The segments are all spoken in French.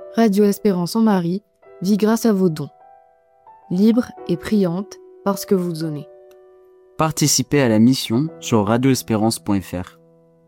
Radio Espérance en Marie vit grâce à vos dons. Libre et priante parce que vous donnez. Participez à la mission sur radioespérance.fr.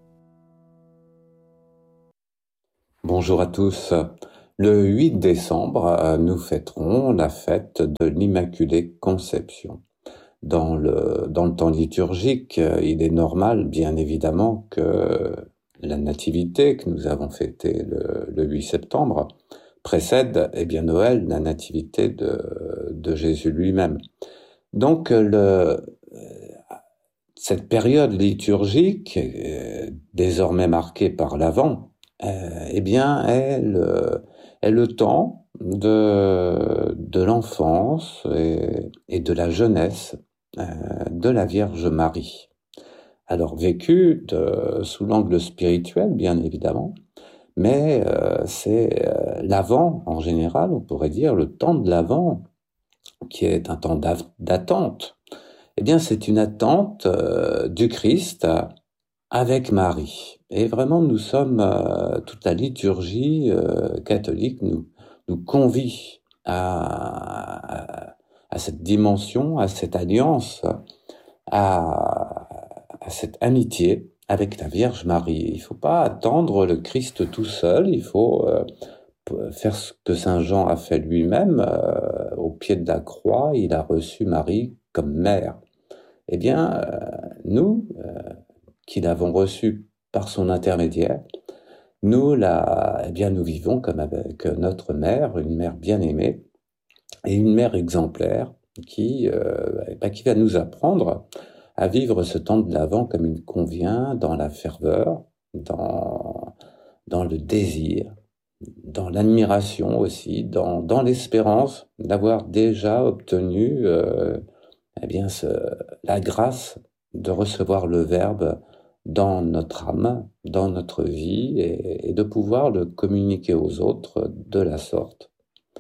Bonjour à tous. Le 8 décembre, nous fêterons la fête de l'Immaculée Conception. Dans le temps liturgique, il est normal, bien évidemment, que la Nativité, que nous avons fêtée le 8 septembre, précède Noël, la Nativité de Jésus lui-même. Donc, cette période liturgique, désormais marquée par l'Avent, est le temps de l'enfance et de la jeunesse de la Vierge Marie. Alors vécu sous l'angle spirituel, bien évidemment, mais c'est l'Avent en général, on pourrait dire, le temps de l'Avent, qui est un temps d'attente. C'est une attente du Christ avec Marie. Et vraiment, nous sommes, toute la liturgie catholique nous convie à cette dimension, à cette alliance, à cette amitié avec la Vierge Marie. Il ne faut pas attendre le Christ tout seul, il faut faire ce que Saint Jean a fait lui-même. Au pied de la croix, il a reçu Marie comme mère. Nous, qui l'avons reçue par son intermédiaire, nous vivons comme avec notre mère, une mère bien-aimée et une mère exemplaire qui va nous apprendre à vivre ce temps de l'Avent comme il convient, dans la ferveur, dans le désir, dans l'admiration aussi, dans l'espérance d'avoir déjà obtenu la grâce de recevoir le Verbe dans notre âme, dans notre vie, et de pouvoir le communiquer aux autres de la sorte.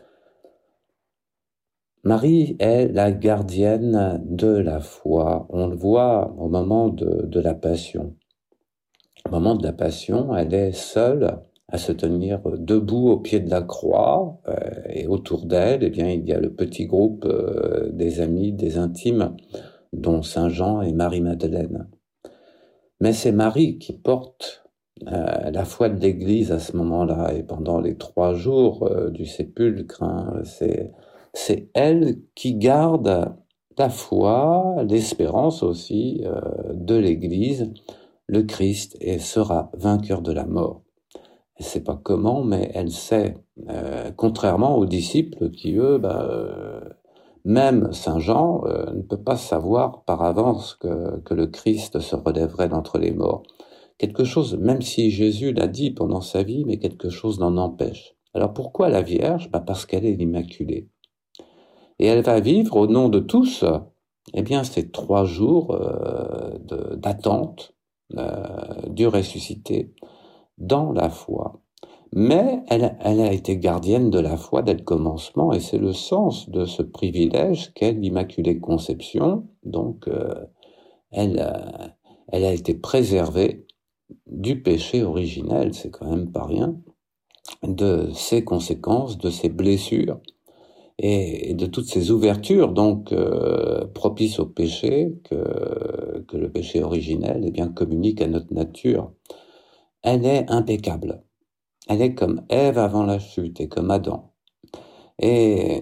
Marie est la gardienne de la foi. On le voit au moment de la Passion. Au moment de la Passion, elle est seule à se tenir debout au pied de la croix, et autour d'elle, il y a le petit groupe des amis, des intimes, dont Saint Jean et Marie-Madeleine. Mais c'est Marie qui porte la foi de l'Église à ce moment-là, et pendant les 3 jours du sépulcre, c'est elle qui garde la foi, l'espérance aussi de l'Église. Le Christ sera vainqueur de la mort. Elle ne sait pas comment, mais elle sait, contrairement aux disciples qui, eux, même Saint Jean ne peut pas savoir par avance que le Christ se relèverait d'entre les morts. Quelque chose, même si Jésus l'a dit pendant sa vie, mais quelque chose l'en empêche. Alors pourquoi la Vierge ? Parce qu'elle est l'Immaculée. Et elle va vivre au nom de tous, ces 3 jours d'attente du ressuscité dans la foi. Mais elle a été gardienne de la foi dès le commencement, et c'est le sens de ce privilège qu'est l'Immaculée Conception. Donc, elle a été préservée du péché originel, c'est quand même pas rien, de ses conséquences, de ses blessures, et de toutes ces ouvertures, donc propices au péché, que le péché originel communique à notre nature. Elle est impeccable. Elle est comme Ève avant la chute et comme Adam. Et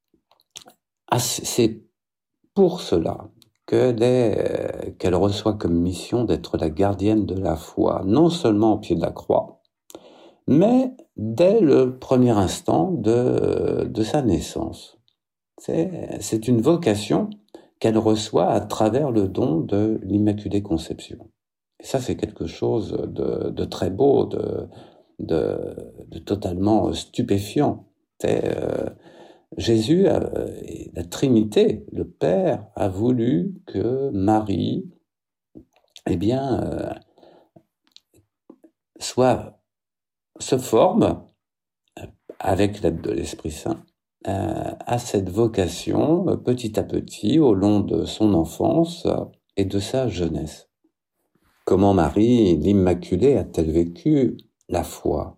c'est pour cela qu'elle reçoit comme mission d'être la gardienne de la foi, non seulement au pied de la croix, mais dès le premier instant de sa naissance. C'est une vocation qu'elle reçoit à travers le don de l'Immaculée Conception. Et ça, c'est quelque chose de très beau, de totalement stupéfiant. Jésus, la Trinité, le Père, a voulu que Marie, se forme, avec l'aide de l'Esprit Saint, à cette vocation petit à petit au long de son enfance et de sa jeunesse. Comment Marie, l'Immaculée, a-t-elle vécu la foi ?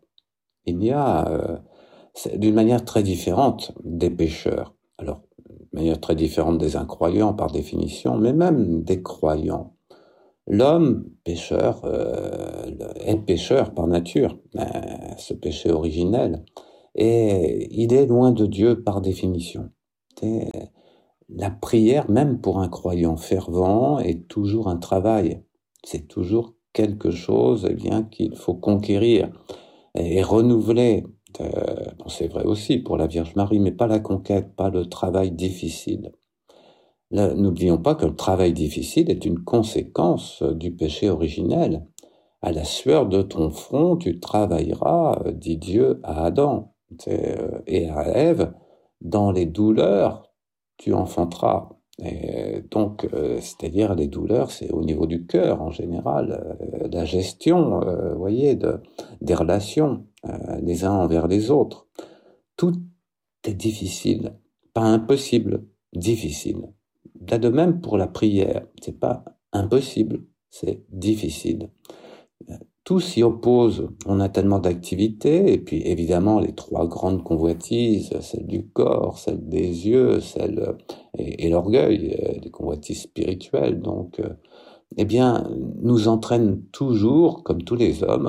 Il y a c'est d'une manière très différente des pécheurs. Alors, d'une manière très différente des incroyants par définition, mais même des croyants. L'homme pécheur est pécheur par nature, ce péché originel, et il est loin de Dieu par définition. Et la prière, même pour un croyant fervent, est toujours un travail. C'est toujours quelque chose qu'il faut conquérir et renouveler. Bon, c'est vrai aussi pour la Vierge Marie, mais pas la conquête, pas le travail difficile. N'oublions pas que le travail difficile est une conséquence du péché originel. À la sueur de ton front, tu travailleras, dit Dieu à Adam, et à Ève, dans les douleurs, tu enfanteras. Et donc, c'est-à-dire les douleurs, c'est au niveau du cœur en général, la gestion, voyez, des relations les uns envers les autres. Tout est difficile, pas impossible, difficile. Là de même pour la prière, c'est pas impossible, c'est difficile. Tout s'y oppose. On a tellement d'activités, et puis évidemment les trois grandes convoitises, celle du corps, celle des yeux, et l'orgueil, les convoitises spirituelles, donc, nous entraînent toujours, comme tous les hommes,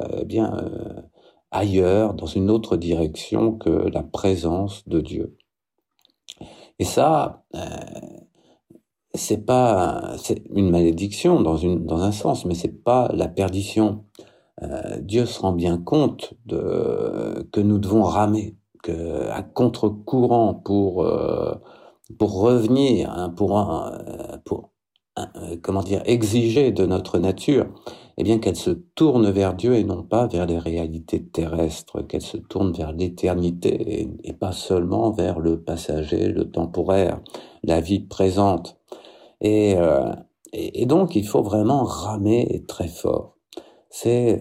ailleurs, dans une autre direction que la présence de Dieu. Et ça, c'est une malédiction dans un sens, mais c'est pas la perdition. Dieu se rend bien compte que nous devons ramer, à contre-courant pour revenir, exiger de notre nature, qu'elle se tourne vers Dieu et non pas vers les réalités terrestres, qu'elle se tourne vers l'éternité et pas seulement vers le passager, le temporaire, la vie présente. Et donc, il faut vraiment ramer très fort. C'est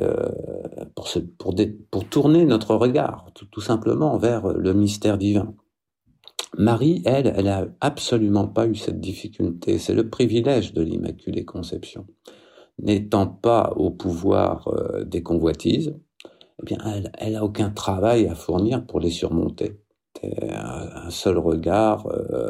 pour tourner notre regard, tout simplement, vers le mystère divin. Marie, elle a absolument pas eu cette difficulté. C'est le privilège de l'Immaculée Conception. N'étant pas au pouvoir des convoitises, elle a aucun travail à fournir pour les surmonter. Un seul regard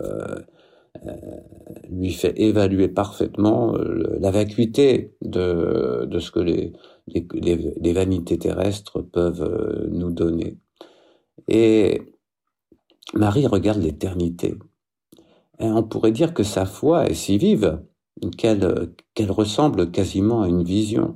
lui fait évaluer parfaitement la vacuité de ce que les vanités terrestres peuvent nous donner. Et Marie regarde l'éternité. Et on pourrait dire que sa foi est si vive qu'elle ressemble quasiment à une vision.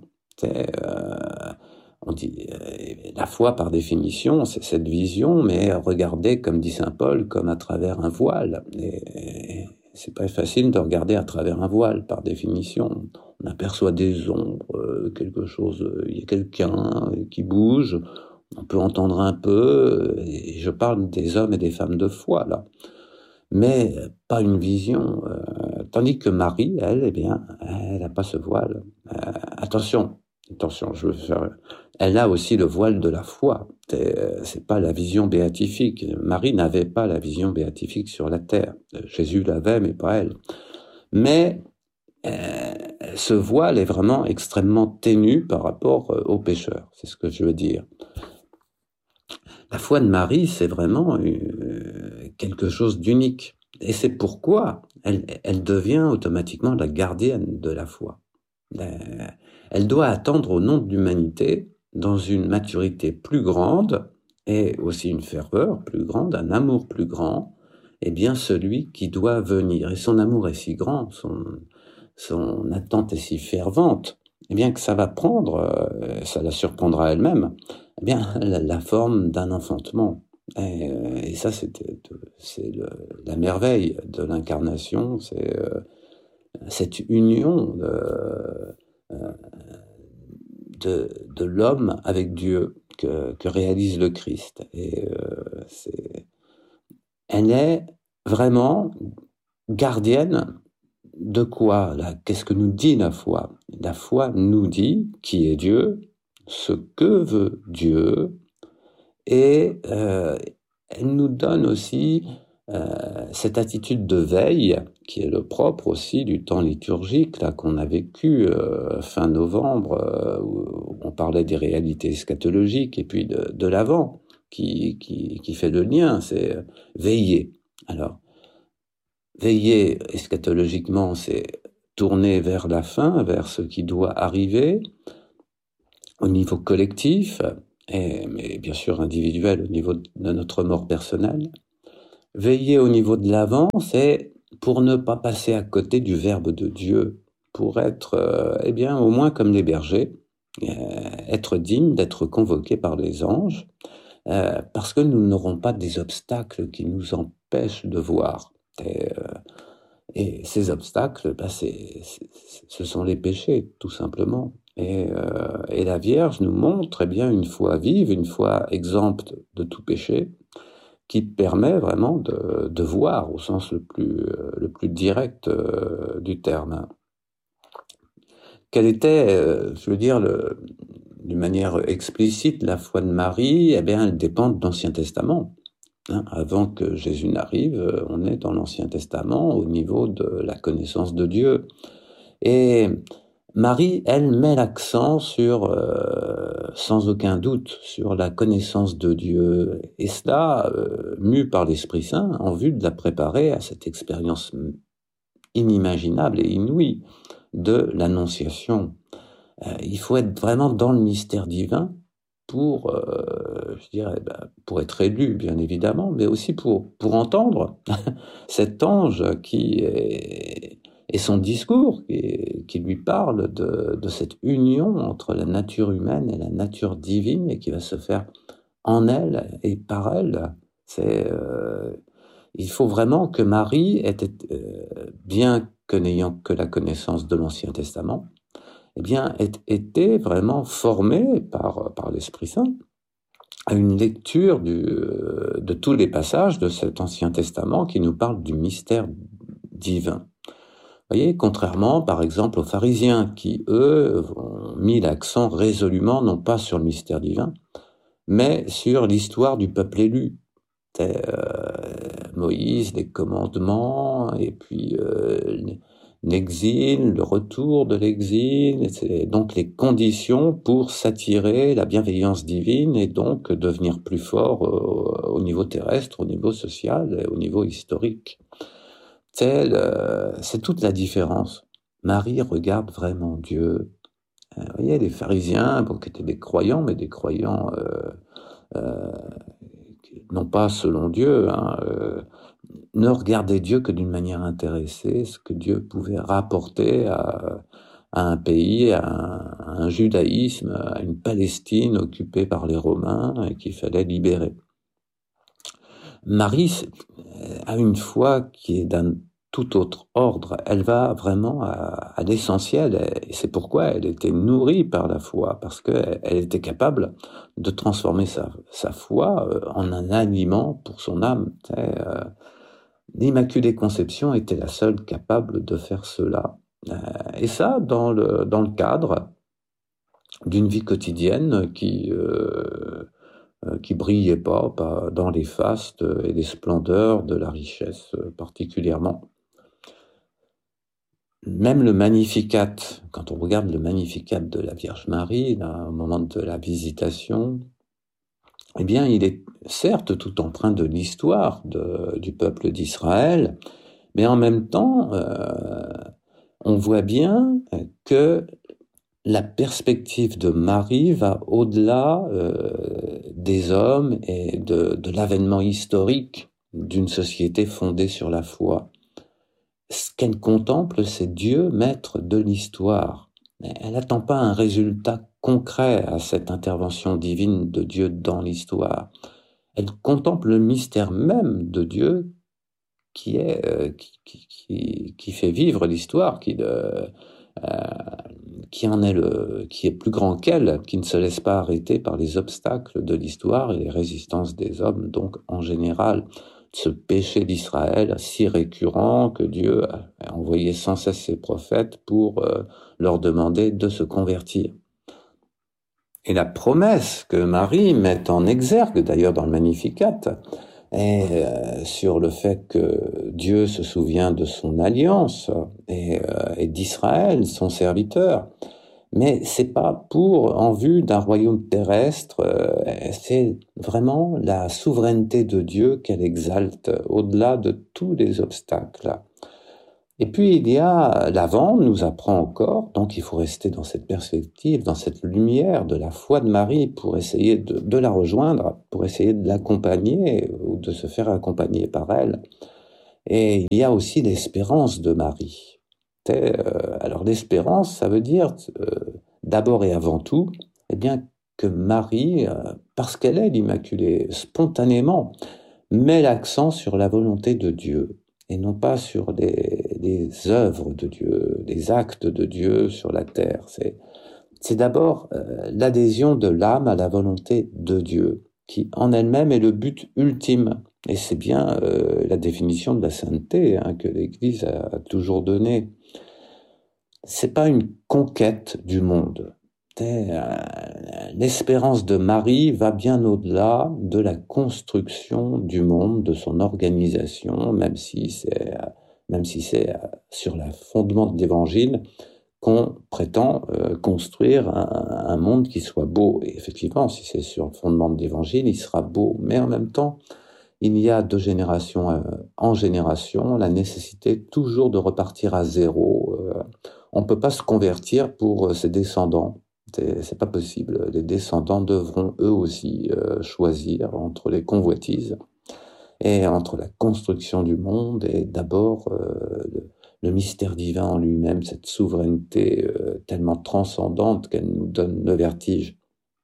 On dit la foi par définition, c'est cette vision, mais regardée, comme dit saint Paul, comme à travers un voile. Et c'est pas facile de regarder à travers un voile par définition. On aperçoit des ombres, quelque chose, il y a quelqu'un qui bouge. On peut entendre un peu, et je parle des hommes et des femmes de foi, là. Mais pas une vision. Tandis que Marie, elle n'a pas ce voile. Attention, je veux faire... Elle a aussi le voile de la foi. C'est pas la vision béatifique. Marie n'avait pas la vision béatifique sur la terre. Jésus l'avait, mais pas elle. Mais ce voile est vraiment extrêmement ténu par rapport aux pécheurs. C'est ce que je veux dire. La foi de Marie, c'est vraiment quelque chose d'unique. Et c'est pourquoi elle devient automatiquement la gardienne de la foi. Elle doit attendre au nom de l'humanité, dans une maturité plus grande, et aussi une ferveur plus grande, un amour plus grand, celui qui doit venir. Et son amour est si grand, son attente est si fervente, que ça va prendre, ça la surprendra elle-même, la forme d'un enfantement. Et ça, c'est la merveille de l'incarnation, c'est cette union de l'homme avec Dieu que réalise le Christ. Et elle est vraiment gardienne de quoi là? Qu'est-ce que nous dit la foi? La foi nous dit qui est Dieu, ce que veut Dieu, et elle nous donne aussi cette attitude de veille qui est le propre aussi du temps liturgique là qu'on a vécu fin novembre, où on parlait des réalités eschatologiques et puis de l'Avent. qui fait le lien, c'est veiller. Alors, veiller eschatologiquement, c'est tourner vers la fin, vers ce qui doit arriver, au niveau collectif, mais bien sûr individuel, au niveau de notre mort personnelle. Veiller au niveau de l'avant, c'est pour ne pas passer à côté du Verbe de Dieu, pour être, au moins comme les bergers, être digne d'être convoqués par les anges, parce que nous n'aurons pas des obstacles qui nous empêchent de voir. Et ces obstacles, ce sont les péchés, tout simplement. Et la Vierge nous montre une foi vive, une foi exempte de tout péché, qui permet vraiment de voir au sens le plus direct du terme. Quelle était, d'une manière explicite, la foi de Marie? Elle dépend de l'Ancien Testament. Avant que Jésus n'arrive, on est dans l'Ancien Testament au niveau de la connaissance de Dieu. Et Marie, elle met l'accent sur, sans aucun doute, sur la connaissance de Dieu. Et cela, mue par l'Esprit Saint, en vue de la préparer à cette expérience inimaginable et inouïe de l'Annonciation. Il faut être vraiment dans le mystère divin pour être élu, bien évidemment, mais aussi pour entendre cet ange et son discours qui lui parle de cette union entre la nature humaine et la nature divine et qui va se faire en elle et par elle. Il faut vraiment que Marie bien que n'ayant que la connaissance de l'Ancien Testament, ait été vraiment formée par l'Esprit Saint à une lecture de tous les passages de cet Ancien Testament qui nous parlent du mystère divin. Vous voyez, contrairement par exemple aux pharisiens qui, eux, ont mis l'accent résolument non pas sur le mystère divin, mais sur l'histoire du peuple élu. Moïse, les commandements, et puis l'exil, le retour de l'exil, c'est donc les conditions pour s'attirer la bienveillance divine et donc devenir plus fort au niveau terrestre, au niveau social et au niveau historique. C'est toute la différence. Marie regarde vraiment Dieu. Vous voyez, les pharisiens, qui étaient des croyants, mais des croyants non pas selon Dieu, ne regardaient Dieu que d'une manière intéressée, ce que Dieu pouvait rapporter à un pays, à un judaïsme, à une Palestine occupée par les Romains et qu'il fallait libérer. Marie a une foi qui est d'un tout autre ordre. Elle va vraiment à l'essentiel et c'est pourquoi elle était nourrie par la foi, parce qu'elle était capable de transformer sa foi en un aliment pour son âme. L'Immaculée Conception était la seule capable de faire cela. Et ça, dans le cadre d'une vie quotidienne qui brillait pas dans les fastes et les splendeurs de la richesse particulièrement. Même le Magnificat, quand on regarde le Magnificat de la Vierge Marie, au moment de la visitation, il est certes tout empreint de l'histoire du peuple d'Israël, mais en même temps, on voit bien que la perspective de Marie va au-delà des hommes et de l'avènement historique d'une société fondée sur la foi. Ce qu'elle contemple, c'est Dieu, maître de l'histoire. Elle n'attend pas un résultat concret à cette intervention divine de Dieu dans l'histoire. Elle contemple le mystère même de Dieu qui fait vivre l'histoire, qui est plus grand qu'elle, qui ne se laisse pas arrêter par les obstacles de l'histoire et les résistances des hommes, donc en général. Ce péché d'Israël si récurrent que Dieu a envoyé sans cesse ses prophètes pour leur demander de se convertir. Et la promesse que Marie met en exergue, d'ailleurs dans le Magnificat, est sur le fait que Dieu se souvient de son alliance et d'Israël, son serviteur, Mais c'est pas en vue d'un royaume terrestre, c'est vraiment la souveraineté de Dieu qu'elle exalte au-delà de tous les obstacles. Et puis il y a l'avant, nous apprend encore, donc il faut rester dans cette perspective, dans cette lumière de la foi de Marie pour essayer de la rejoindre, pour essayer de l'accompagner ou de se faire accompagner par elle. Et il y a aussi l'espérance de Marie. Alors l'espérance, ça veut dire d'abord et avant tout, eh bien que Marie, parce qu'elle est l'Immaculée, spontanément met l'accent sur la volonté de Dieu et non pas sur les œuvres de Dieu, les actes de Dieu sur la terre. C'est d'abord l'adhésion de l'âme à la volonté de Dieu, qui en elle-même est le but ultime. Et c'est bien la définition de la sainteté que l'Église a toujours donnée. C'est pas une conquête du monde. L'espérance de Marie va bien au-delà de la construction du monde, de son organisation, même si c'est sur le fondement de l'Évangile qu'on prétend construire un monde qui soit beau. Et effectivement, si c'est sur le fondement de l'Évangile, il sera beau. Mais en même temps, il y a de génération en génération la nécessité toujours de repartir à zéro. On ne peut pas se convertir pour ses descendants. C'est pas possible. Les descendants devront eux aussi choisir entre les convoitises et entre la construction du monde et d'abord le mystère divin en lui-même, cette souveraineté tellement transcendante qu'elle nous donne le vertige.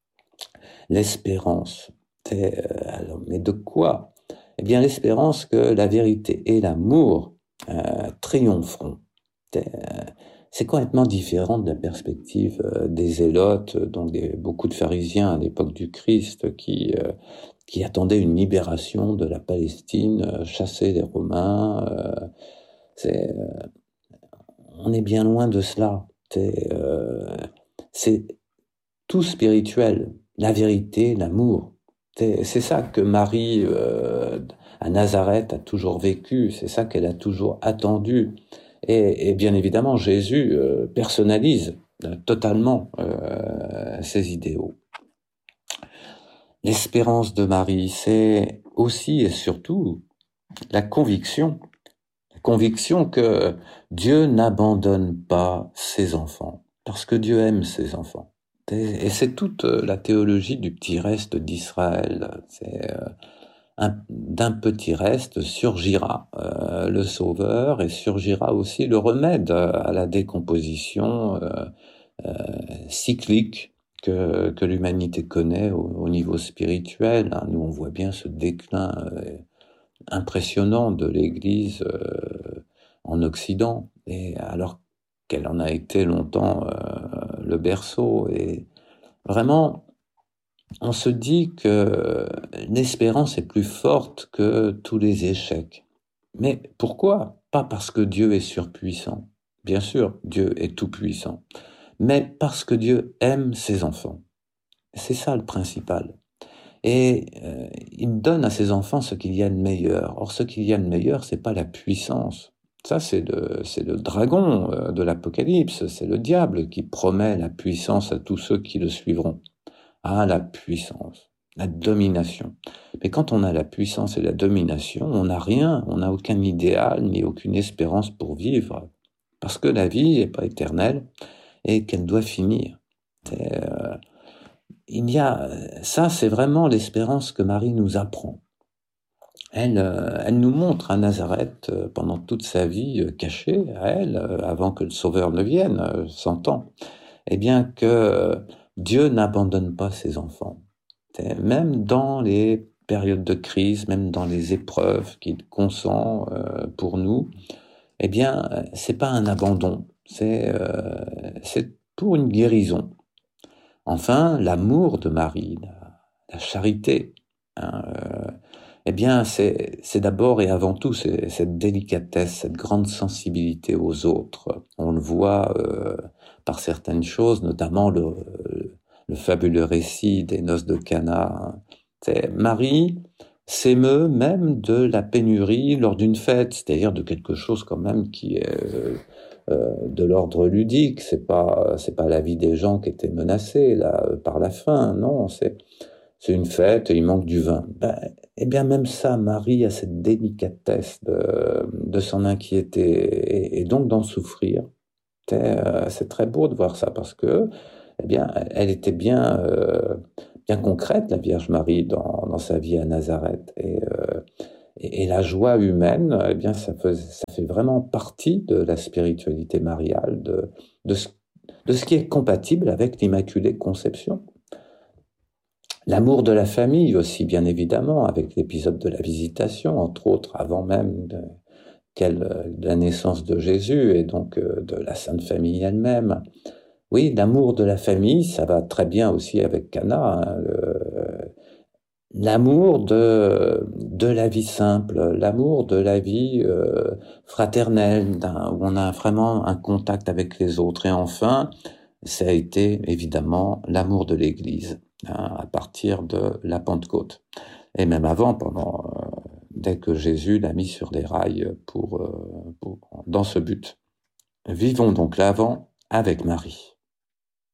L'espérance. Mais de quoi ? Eh bien, l'espérance que la vérité et l'amour triompheront. C'est complètement différent de la perspective des zélotes, donc beaucoup de pharisiens à l'époque du Christ qui attendaient une libération de la Palestine, chasser les Romains. On est bien loin de cela. C'est tout spirituel, la vérité, l'amour. C'est ça que Marie à Nazareth a toujours vécu, c'est ça qu'elle a toujours attendu. Et bien évidemment, Jésus personnalise totalement ces idéaux. L'espérance de Marie, c'est aussi et surtout la conviction que Dieu n'abandonne pas ses enfants, parce que Dieu aime ses enfants. Et c'est toute la théologie du petit reste d'Israël. D'un petit reste surgira le Sauveur et surgira aussi le remède à la décomposition cyclique que l'humanité connaît au niveau spirituel. Nous, on voit bien ce déclin impressionnant de l'Église en Occident, et alors qu'elle en a été longtemps le berceau. Et vraiment, on se dit que l'espérance est plus forte que tous les échecs. Mais pourquoi ? Pas parce que Dieu est surpuissant. Bien sûr, Dieu est tout-puissant. Mais parce que Dieu aime ses enfants. C'est ça le principal. Et il donne à ses enfants ce qu'il y a de meilleur. Or, ce qu'il y a de meilleur, c'est pas la puissance. Ça, c'est le dragon de l'Apocalypse. C'est le diable qui promet la puissance à tous ceux qui le suivront. Ah, la puissance, la domination. Mais quand on a la puissance et la domination, on n'a rien, on n'a aucun idéal ni aucune espérance pour vivre. Parce que la vie n'est pas éternelle et qu'elle doit finir. Ça, c'est vraiment l'espérance que Marie nous apprend. Elle nous montre à Nazareth pendant toute sa vie cachée à elle, avant que le Sauveur ne vienne, 100 ans, eh bien que Dieu n'abandonne pas ses enfants. Même dans les périodes de crise, même dans les épreuves qu'il consent pour nous, eh bien, c'est pas un abandon, c'est pour une guérison. Enfin, l'amour de Marie, la charité, eh bien, c'est d'abord et avant tout cette délicatesse, cette grande sensibilité aux autres. On le voit par certaines choses, notamment le fabuleux récit des noces de Cana. Marie s'émeut même de la pénurie lors d'une fête, c'est-à-dire de quelque chose quand même qui est de l'ordre ludique. C'est pas la vie des gens qui était menacée là par la faim. Non, c'est une fête et il manque du vin. Eh bien, même ça, Marie a cette délicatesse de s'en inquiéter et donc d'en souffrir. C'est très beau de voir ça parce que, eh bien, elle était bien concrète, la Vierge Marie, dans sa vie à Nazareth. Et la joie humaine, eh bien, ça fait vraiment partie de la spiritualité mariale, de ce qui est compatible avec l'Immaculée Conception. L'amour de la famille aussi, bien évidemment, avec l'épisode de la visitation, entre autres, avant même de la naissance de Jésus et donc de la Sainte Famille elle-même. Oui, l'amour de la famille, ça va très bien aussi avec Cana, hein, l'amour de la vie simple, l'amour de la vie fraternelle, où on a vraiment un contact avec les autres. Et enfin, ça a été évidemment l'amour de l'Église, hein, à partir de la Pentecôte. Et même avant, dès que Jésus l'a mis sur les rails dans ce but. Vivons donc l'Avent avec Marie.